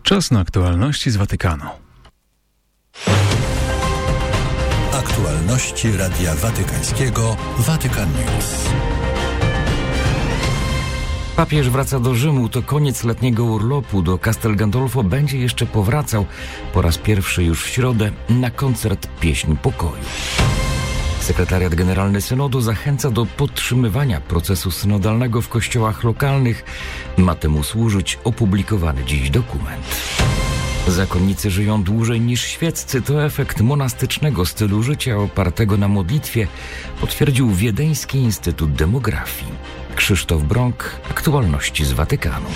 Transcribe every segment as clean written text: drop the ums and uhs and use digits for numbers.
Czas na aktualności z Watykanu. Aktualności Radia Watykańskiego Vatican News. Papież wraca do Rzymu. To koniec letniego urlopu. Do Castel Gandolfo będzie jeszcze powracał po raz pierwszy już w środę na koncert Pieśń Pokoju. Sekretariat Generalny Synodu zachęca do podtrzymywania procesu synodalnego w kościołach lokalnych. Ma temu służyć opublikowany dziś dokument. Zakonnicy żyją dłużej niż świeccy. To efekt monastycznego stylu życia opartego na modlitwie, potwierdził Wiedeński Instytut Demografii. Krzysztof Brąk, aktualności z Watykanu.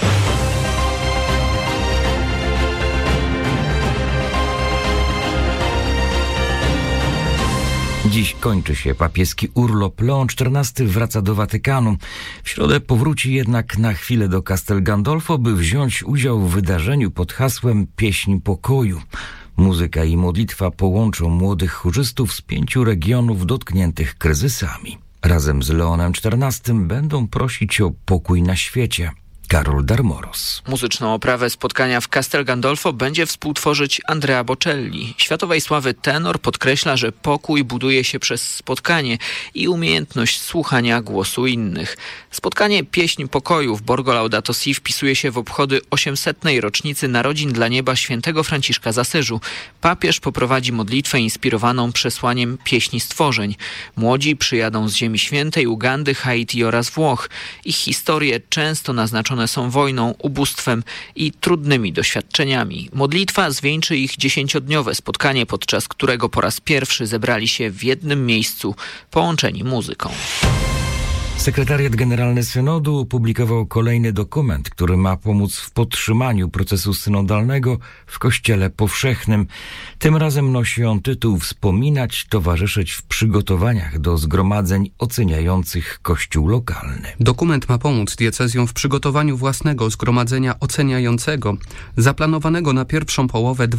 Dziś kończy się papieski urlop. Leon XIV wraca do Watykanu. W środę powróci jednak na chwilę do Castel Gandolfo, by wziąć udział w wydarzeniu pod hasłem Pieśń Pokoju. Muzyka i modlitwa połączą młodych chórzystów z 5 regionów dotkniętych kryzysami. Razem z Leonem XIV będą prosić o pokój na świecie. Karol Darmoros. Muzyczną oprawę spotkania w Castel Gandolfo będzie współtworzyć Andrea Bocelli. Światowej sławy tenor podkreśla, że pokój buduje się przez spotkanie i umiejętność słuchania głosu innych. Spotkanie Pieśń Pokoju w Borgo Laudato Si wpisuje się w obchody 800. rocznicy narodzin dla nieba świętego Franciszka z Asyżu. Papież poprowadzi modlitwę inspirowaną przesłaniem Pieśni Stworzeń. Młodzi przyjadą z Ziemi Świętej, Ugandy, Haiti oraz Włoch. Ich historie często naznaczone są wojną, ubóstwem i trudnymi doświadczeniami. Modlitwa zwieńczy ich 10-dniowe spotkanie, podczas którego po raz pierwszy zebrali się w jednym miejscu, połączeni muzyką. Sekretariat Generalny Synodu opublikował kolejny dokument, który ma pomóc w podtrzymaniu procesu synodalnego w Kościele Powszechnym. Tym razem nosi on tytuł „Wspominać, towarzyszyć w przygotowaniach do zgromadzeń oceniających Kościół lokalny”. Dokument ma pomóc diecezjom w przygotowaniu własnego zgromadzenia oceniającego, zaplanowanego na pierwszą połowę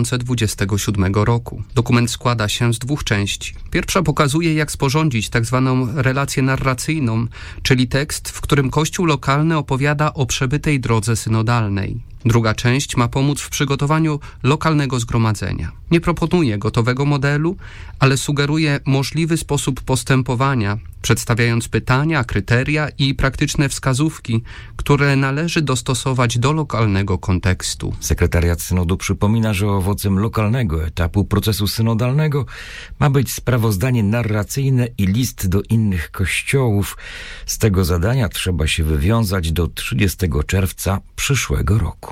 2027 roku. Dokument składa się z 2 części. Pierwsza pokazuje, jak sporządzić tzw. relację narracyjną, czyli tekst, w którym Kościół lokalny opowiada o przebytej drodze synodalnej. Druga część ma pomóc w przygotowaniu lokalnego zgromadzenia. Nie proponuje gotowego modelu, ale sugeruje możliwy sposób postępowania, przedstawiając pytania, kryteria i praktyczne wskazówki, które należy dostosować do lokalnego kontekstu. Sekretariat Synodu przypomina, że owocem lokalnego etapu procesu synodalnego ma być sprawozdanie narracyjne i list do innych kościołów. Z tego zadania trzeba się wywiązać do 30 czerwca przyszłego roku.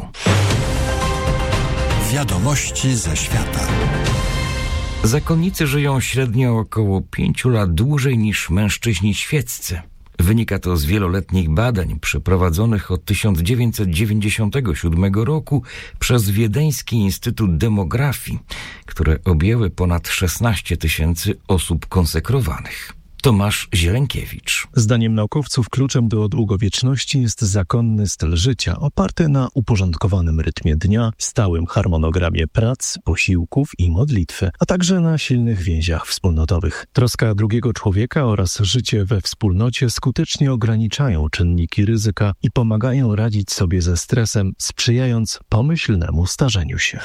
Wiadomości ze świata. Zakonnicy żyją średnio około 5 lat dłużej niż mężczyźni świeccy. Wynika to z wieloletnich badań przeprowadzonych od 1997 roku przez Wiedeński Instytut Demografii, które objęły ponad 16 000 osób konsekrowanych. Tomasz Zielękiewicz. Zdaniem naukowców kluczem do długowieczności jest zakonny styl życia, oparty na uporządkowanym rytmie dnia, stałym harmonogramie prac, posiłków i modlitwy, a także na silnych więziach wspólnotowych. Troska drugiego człowieka oraz życie we wspólnocie skutecznie ograniczają czynniki ryzyka i pomagają radzić sobie ze stresem, sprzyjając pomyślnemu starzeniu się.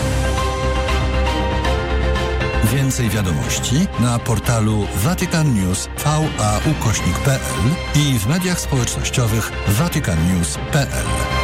Więcej wiadomości na portalu vaticannews.va/pl i w mediach społecznościowych vaticannews.pl.